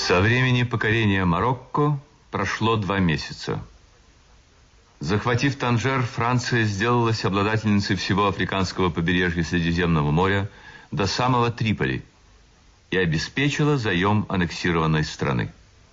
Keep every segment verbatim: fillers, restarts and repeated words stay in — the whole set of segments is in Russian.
Со времени покорения Марокко прошло два месяца. Захватив Танжер, Франция сделалась обладательницей всего африканского побережья Средиземного моря до самого Триполи и обеспечила заем аннексированной страны.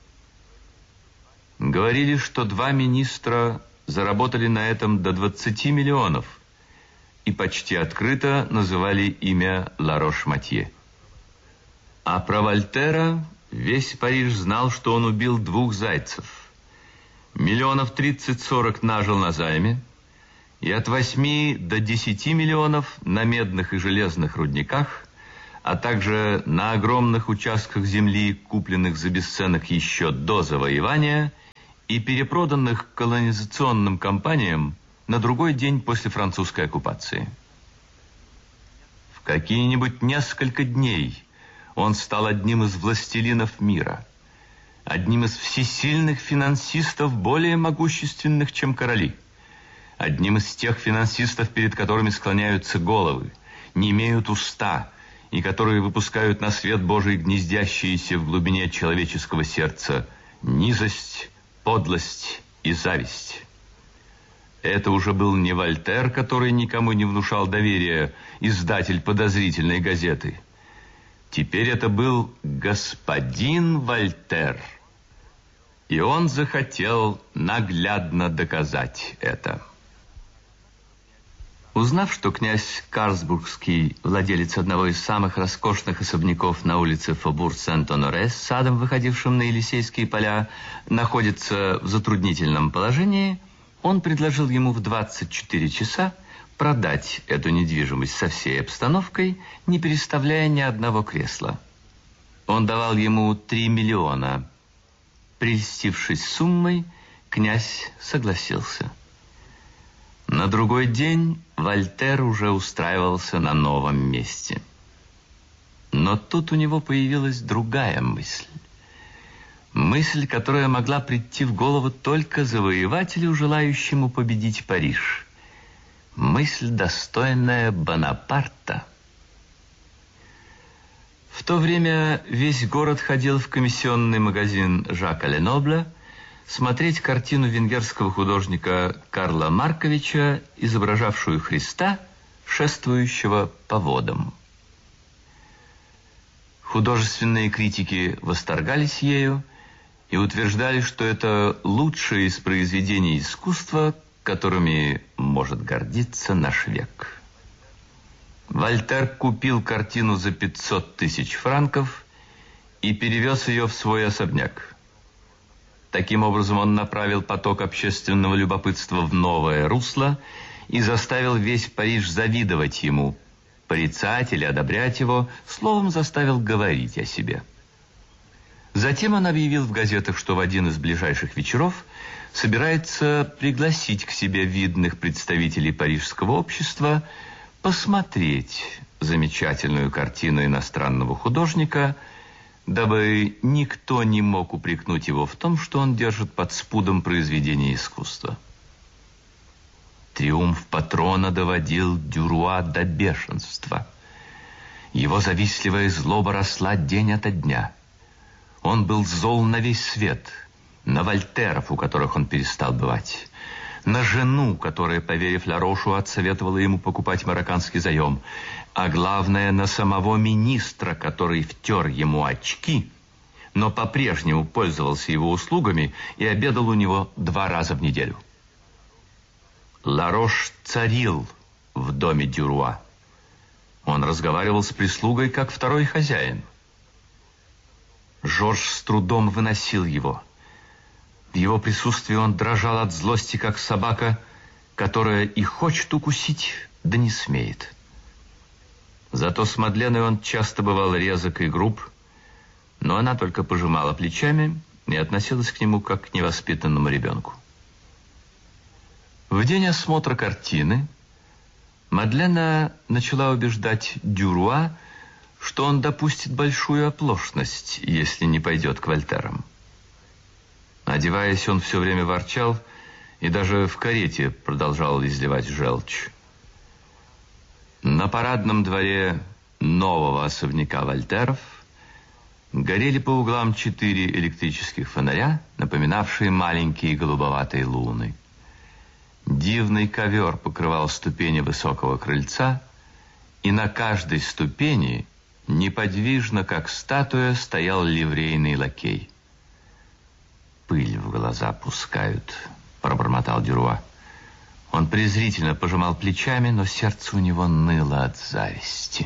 Говорили, что два министра заработали на этом до двадцати миллионов и почти открыто называли имя Ларош-Матье. А про Вольтера весь Париж знал, что он убил двух зайцев. Миллионов тридцать-сорок нажил на займе, и от восьми до десяти миллионов на медных и железных рудниках, а также на огромных участках земли, купленных за бесценок еще до завоевания и перепроданных колонизационным компаниям на другой день после французской оккупации. В какие-нибудь несколько дней он стал одним из властелинов мира, одним из всесильных финансистов, более могущественных, чем короли, одним из тех финансистов, перед которыми склоняются головы, не имеют уста, и которые выпускают на свет Божий гнездящиеся в глубине человеческого сердца низость, подлость и зависть. Это уже был не Вольтер, который никому не внушал доверия, издатель подозрительной газеты. Теперь это был господин Вольтер. И он захотел наглядно доказать это. Узнав, что князь Карлсбургский, владелец одного из самых роскошных особняков на улице Фобур-Сент-Оноре с садом, выходившим на Елисейские поля, находится в затруднительном положении, он предложил ему в двадцать четыре часа продать эту недвижимость со всей обстановкой, не переставляя ни одного кресла. Он давал ему три миллиона. Прельстившись суммой, князь согласился. На другой день Вольтер уже устраивался на новом месте. Но тут у него появилась другая мысль. Мысль, которая могла прийти в голову только завоевателю, желающему победить Париж. Мысль, достойная Бонапарта. В то время весь город ходил в комиссионный магазин Жака Ленобля смотреть картину венгерского художника Карла Марковича, изображавшую Христа, шествующего по водам. Художественные критики восторгались ею и утверждали, что это лучшее из произведений искусства, которыми может гордиться наш век. Вольтер купил картину за пятьсот тысяч франков и перевез ее в свой особняк. Таким образом, он направил поток общественного любопытства в новое русло и заставил весь Париж завидовать ему, порицать или одобрять его, словом, заставил говорить о себе. Затем он объявил в газетах, что в один из ближайших вечеров собирается пригласить к себе видных представителей парижского общества посмотреть замечательную картину иностранного художника, дабы никто не мог упрекнуть его в том, что он держит под спудом произведение искусства. Триумф патрона доводил Дюруа до бешенства. Его завистливая злоба росла день ото дня. Он был зол на весь свет, на Вольтеров, у которых он перестал бывать, на жену, которая, поверив Ларошу, отсоветовала ему покупать марокканский заем, а главное, на самого министра, который втер ему очки, но по-прежнему пользовался его услугами и обедал у него два раза в неделю. Ларош царил в доме Дюруа. Он разговаривал с прислугой, как второй хозяин. Жорж с трудом выносил его. В его присутствии он дрожал от злости, как собака, которая и хочет укусить, да не смеет. Зато с Мадленой он часто бывал резок и груб, но она только пожимала плечами и относилась к нему как к невоспитанному ребенку. В день осмотра картины Мадлена начала убеждать Дюруа, что он допустит большую оплошность, если не пойдет к Вольтерам. Одеваясь, он все время ворчал и даже в карете продолжал изливать желчь. На парадном дворе нового особняка Вольтеров Горели по углам четыре электрических фонаря, напоминавшие маленькие голубоватые луны. Дивный ковер покрывал ступени высокого крыльца, и на каждой ступени, неподвижно, как статуя, стоял ливрейный лакей. «Пыль в глаза пускают», — пробормотал Дюруа. Он презрительно пожимал плечами, но сердце у него ныло от зависти.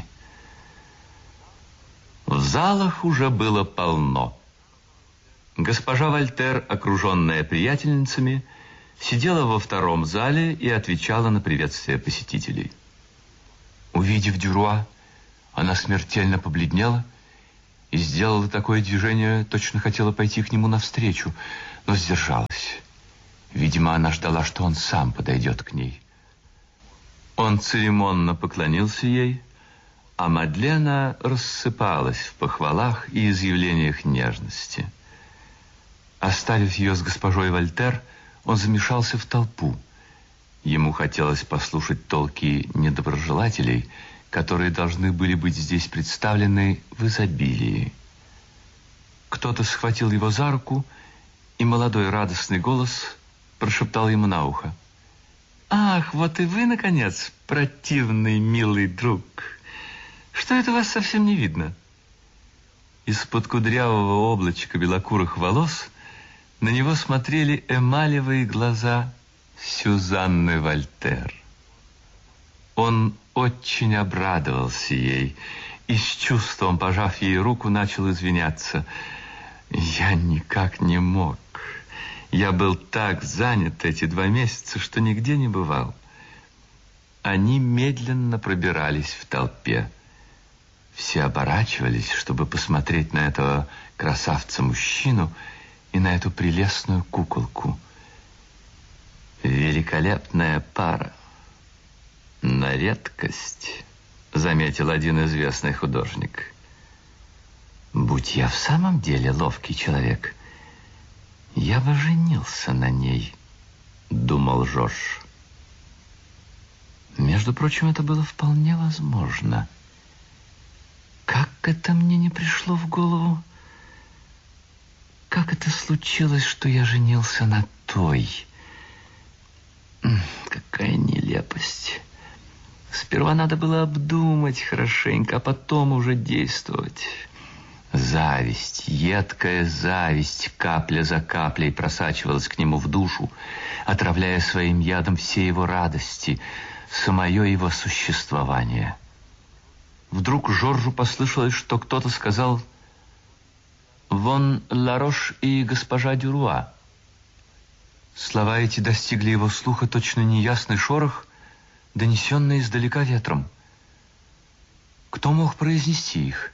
В залах уже было полно. Госпожа Вольтер, окруженная приятельницами, сидела во втором зале и отвечала на приветствия посетителей. Увидев Дюруа, она смертельно побледнела и сделала такое движение, точно хотела пойти к нему навстречу, но сдержалась. Видимо, она ждала, что он сам подойдет к ней. Он церемонно поклонился ей, а Мадлена рассыпалась в похвалах и изъявлениях нежности. Оставив ее с госпожой Вольтер, он замешался в толпу. Ему хотелось послушать толки недоброжелателей, которые должны были быть здесь представлены в изобилии. Кто-то схватил его за руку, и молодой радостный голос прошептал ему на ухо: «Ах, вот и вы, наконец, противный милый друг! Что это вас совсем не видно?» Из-под кудрявого облачка белокурых волос на него смотрели эмалевые глаза Сюзанны Вольтер. Он очень обрадовался ей и с чувством, пожав ей руку, начал извиняться. «Я никак не мог. Я был так занят эти два месяца, что нигде не бывал». Они медленно пробирались в толпе. Все оборачивались, чтобы посмотреть на этого красавца-мужчину и на эту прелестную куколку. «Великолепная пара. На редкость», — заметил один известный художник. «Будь я в самом деле ловкий человек, я бы женился на ней», — думал Жорж. Между прочим, это было вполне возможно. Как это мне не пришло в голову? Как это случилось, что я женился на той? Какая нелепость. Сперва надо было обдумать хорошенько, а потом уже действовать. Зависть, едкая зависть, капля за каплей просачивалась к нему в душу, отравляя своим ядом все его радости, самое его существование. Вдруг Жоржу послышалось, что кто-то сказал: «Вон Ларош и госпожа Дюруа». Слова эти достигли его слуха точно неясный шорох, донесенный издалека ветром. Кто мог произнести их?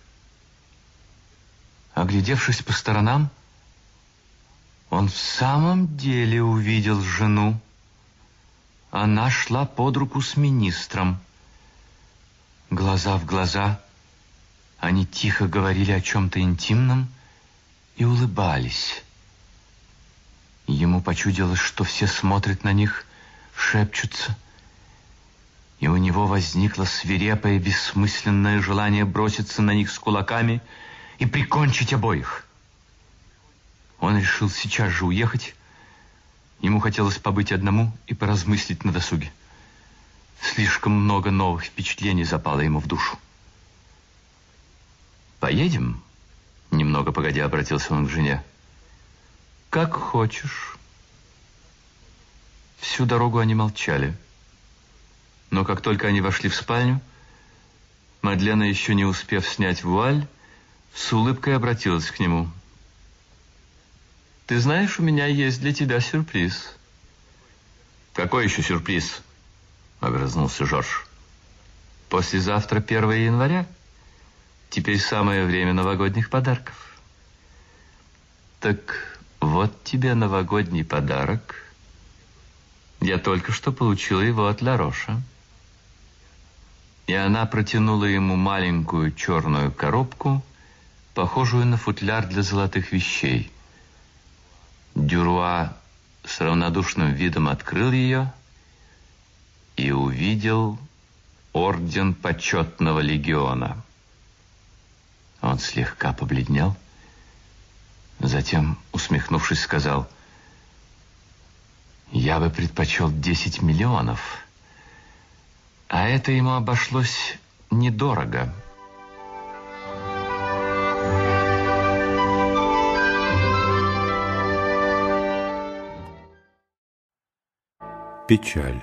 Оглядевшись по сторонам, он в самом деле увидел жену. Она шла под руку с министром. Глаза в глаза, они тихо говорили о чем-то интимном и улыбались. Ему почудилось, что все смотрят на них, шепчутся, и у него возникло свирепое, бессмысленное желание броситься на них с кулаками и прикончить обоих. Он решил сейчас же уехать. Ему хотелось побыть одному и поразмыслить на досуге. Слишком много новых впечатлений запало ему в душу. «Поедем?» — немного погодя обратился он к жене. «Как хочешь». Всю дорогу они молчали. Но как только они вошли в спальню, Мадлена, еще не успев снять вуаль, с улыбкой обратилась к нему. «Ты знаешь, у меня есть для тебя сюрприз». «Какой еще сюрприз?» — огрызнулся Жорж. «Послезавтра первое января. Теперь самое время новогодних подарков». «Так вот тебе новогодний подарок. Я только что получила его от Лароша». И она протянула ему маленькую черную коробку, похожую на футляр для золотых вещей. Дюруа с равнодушным видом открыл ее и увидел орден почетного легиона. Он слегка побледнел, затем, усмехнувшись, сказал: «Я бы предпочел десять миллионов, а это ему обошлось недорого». Печаль.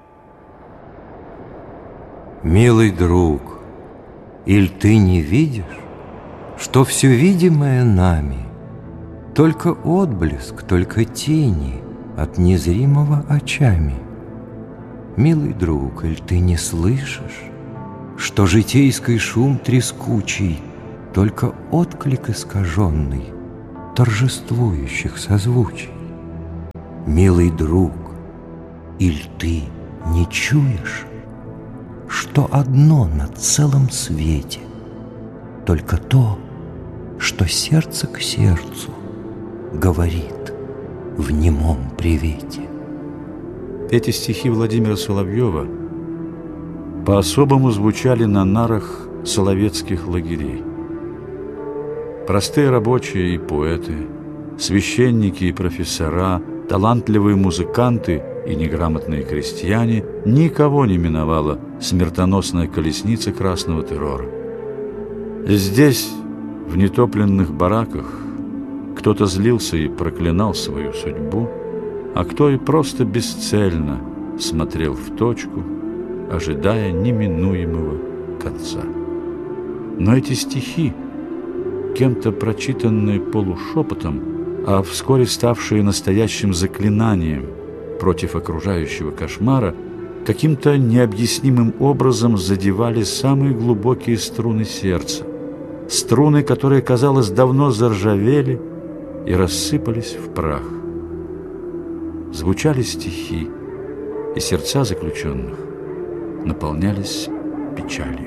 Милый друг, иль ты не видишь, что все видимое нами только отблеск, только тени от незримого очами? Милый друг, иль ты не слышишь, что житейский шум трескучий только отклик искаженный торжествующих созвучий? Милый друг, иль ты не чуешь, что одно на целом свете только то, что сердце к сердцу говорит в немом привете? Эти стихи Владимира Соловьева по-особому звучали на нарах соловецких лагерей. Простые рабочие и поэты, священники и профессора, талантливые музыканты и неграмотные крестьяне, никого не миновала смертоносная колесница красного террора. Здесь, в нетопленных бараках, кто-то злился и проклинал свою судьбу, а кто и просто бесцельно смотрел в точку, ожидая неминуемого конца. Но эти стихи, кем-то прочитанные полушепотом, а вскоре ставшие настоящим заклинанием против окружающего кошмара, каким-то необъяснимым образом задевали самые глубокие струны сердца, струны, которые, казалось, давно заржавели и рассыпались в прах. Звучали стихи, и сердца заключенных наполнялись печалью.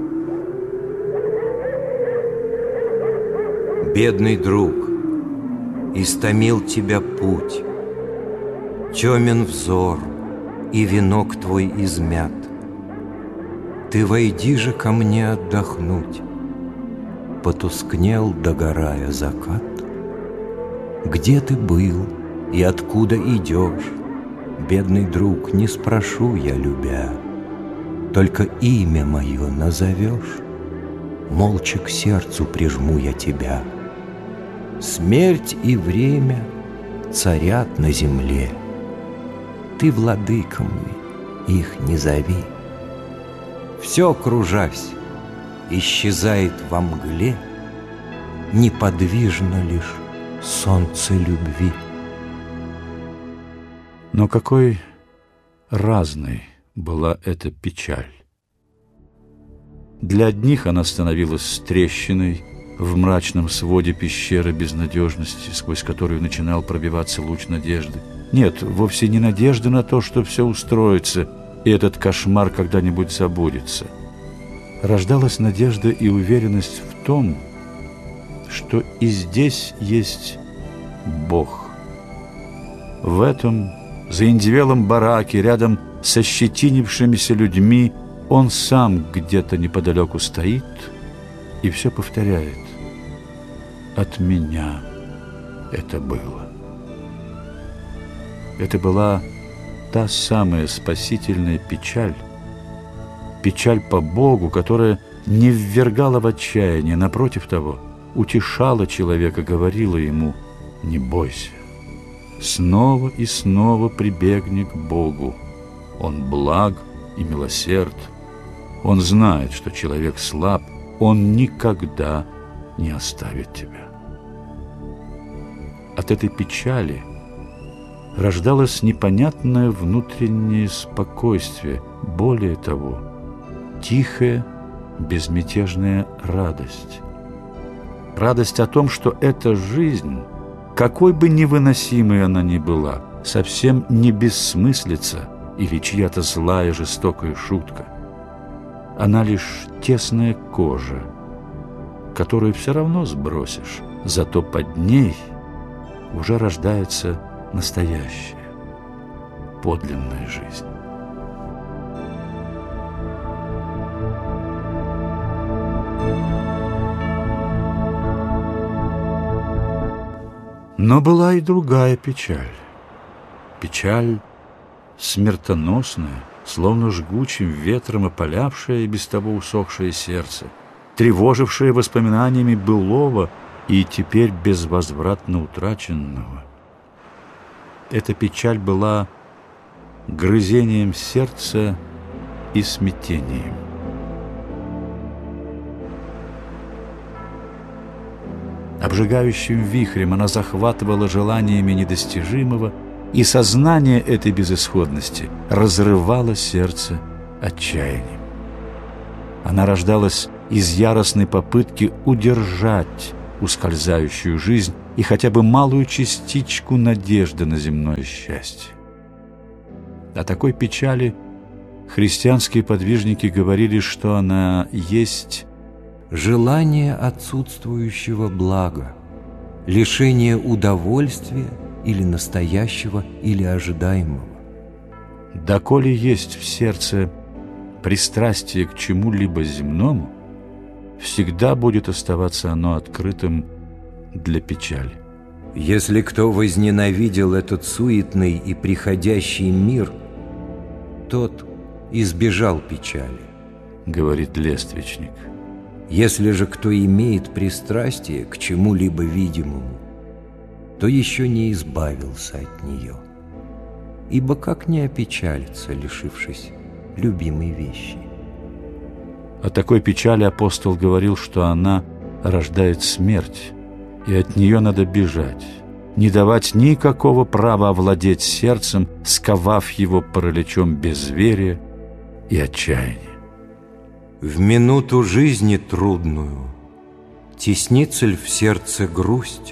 Бедный друг, истомил тебя путь, темен взор, и венок твой измят. Ты войди же ко мне отдохнуть. Потускнел, догорая, закат. Где ты был и откуда идешь, бедный друг, не спрошу я, любя. Только имя мое назовешь, молча к сердцу прижму я тебя. Смерть и время царят на земле, ты владыками их не зови. Все, кружась, исчезает во мгле, неподвижно лишь солнце любви. Но какой разной была эта печаль. Для одних она становилась трещиной в мрачном своде пещеры безнадежности, сквозь которую начинал пробиваться луч надежды. Нет, вовсе не надежды на то, что все устроится, и этот кошмар когда-нибудь забудется. Рождалась надежда и уверенность в том, что и здесь есть Бог. В этом заиндевелом бараке, рядом со щетинившимися людьми, Он сам где-то неподалеку стоит и все повторяет: «От меня это было». Это была та самая спасительная печаль, печаль по Богу, которая не ввергала в отчаяние, напротив того, утешала человека, говорила ему: «Не бойся, снова и снова прибегни к Богу. Он благ и милосерд, Он знает, что человек слаб, Он никогда не оставит тебя». От этой печали рождалось непонятное внутреннее спокойствие, более того, тихая, безмятежная радость. Радость о том, что эта жизнь, какой бы невыносимой она ни была, совсем не бессмыслица или чья-то злая жестокая шутка. Она лишь тесная кожа, которую все равно сбросишь, зато под ней уже рождается настоящая, подлинная жизнь. Но была и другая печаль. Печаль смертоносная, словно жгучим ветром опалявшее и без того усохшее сердце, тревожившее воспоминаниями былого и теперь безвозвратно утраченного. Эта печаль была грызением сердца и смятением. Обжигающим вихрем она захватывала желаниями недостижимого, и сознание этой безысходности разрывало сердце отчаянием. Она рождалась из яростной попытки удержать ускользающую жизнь и хотя бы малую частичку надежды на земное счастье. О такой печали христианские подвижники говорили, что она есть желание отсутствующего блага, лишение удовольствия или настоящего, или ожидаемого. Доколе есть в сердце пристрастие к чему-либо земному, всегда будет оставаться оно открытым для печали. Если кто возненавидел этот суетный и приходящий мир, тот избежал печали, говорит Лествичник. Если же кто имеет пристрастие к чему-либо видимому, то еще не избавился от нее. Ибо как не опечалиться, лишившись любимой вещи? О такой печали апостол говорил, что она рождает смерть, и от нее надо бежать, не давать никакого права овладеть сердцем, сковав его параличом безверия и отчаяния. В минуту жизни трудную теснится ль в сердце грусть?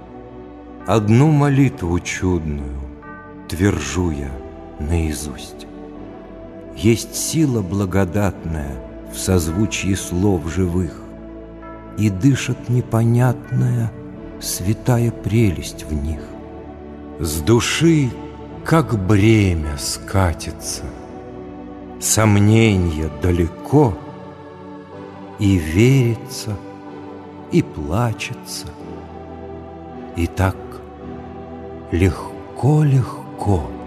Одну молитву чудную твержу я наизусть. Есть сила благодатная в созвучии слов живых, и дышит непонятная святая прелесть в них. С души, как бремя, скатится, сомненье далеко, и верится, и плачется, и так легко-легко